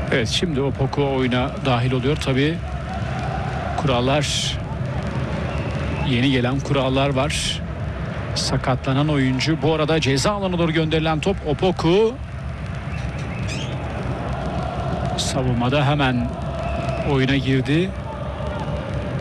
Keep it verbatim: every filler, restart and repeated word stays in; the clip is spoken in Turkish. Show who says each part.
Speaker 1: Evet, şimdi Opoku oyuna dahil oluyor. Tabii kurallar, yeni gelen kurallar var. Sakatlanan oyuncu. Bu arada ceza alanına doğru gönderilen top. Opoku savunmada hemen oyuna girdi.